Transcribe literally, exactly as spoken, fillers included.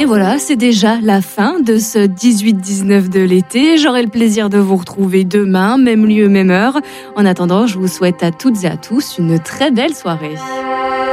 Et voilà, c'est déjà la fin de ce dix-huit dix-neuf de l'été. J'aurai le plaisir de vous retrouver demain, même lieu, même heure. En attendant, je vous souhaite à toutes et à tous une très belle soirée.